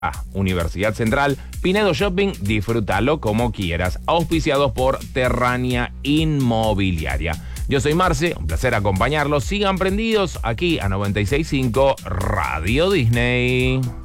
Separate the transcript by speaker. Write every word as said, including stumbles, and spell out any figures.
Speaker 1: Ah, Universidad Central, Pinedo Shopping, disfrútalo como quieras. Auspiciados por Terrania Inmobiliaria. Yo soy Marce, un placer acompañarlos. Sigan prendidos aquí a noventa y seis punto cinco Radio Disney.